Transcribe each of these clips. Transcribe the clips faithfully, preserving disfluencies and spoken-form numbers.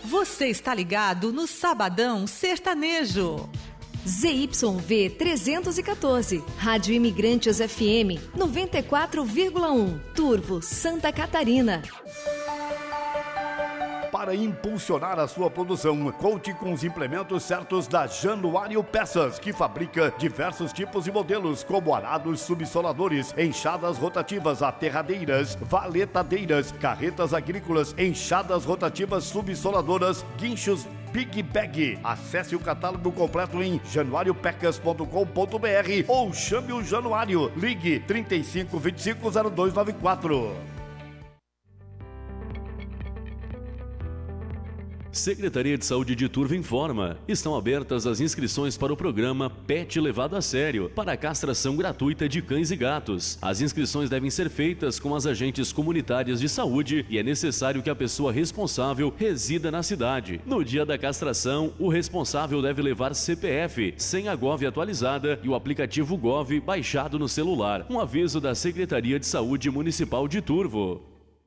Você está ligado no Sabadão Sertanejo. Z Y V trezentos e quatorze, Rádio Imigrantes F M noventa e quatro vírgula um, Turvo, Santa Catarina. Para impulsionar a sua produção, conte com os implementos certos da Januário Peças, que fabrica diversos tipos e modelos, como arados subsoladores, enxadas rotativas, aterradeiras, valetadeiras, carretas agrícolas, enxadas rotativas subsoladoras, guinchos Big Bag. Acesse o catálogo completo em januário pecas ponto com ponto b r ou chame o Januário. Ligue trinta e cinco, vinte e cinco, zero dois nove quatro. Secretaria de Saúde de Turvo informa. Estão abertas as inscrições para o programa Pet Levado a Sério, para a castração gratuita de cães e gatos. As inscrições devem ser feitas com as agentes comunitárias de saúde e é necessário que a pessoa responsável resida na cidade. No dia da castração, o responsável deve levar C P F, senha Gov atualizada e o aplicativo Gov baixado no celular. Um aviso da Secretaria de Saúde Municipal de Turvo.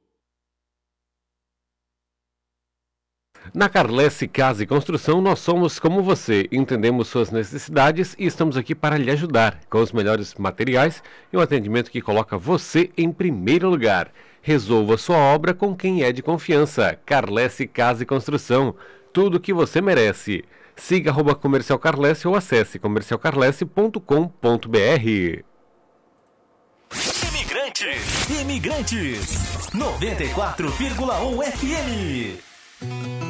Na Carlesse Casa e Construção, nós somos como você, entendemos suas necessidades e estamos aqui para lhe ajudar, com os melhores materiais e um atendimento que coloca você em primeiro lugar. Resolva sua obra com quem é de confiança. Carlesse Casa e Construção, tudo o que você merece. Siga arroba Comercial Carlesse ou acesse comercial carlesse ponto com ponto b r. Imigrantes, Imigrantes, noventa e quatro vírgula um F M.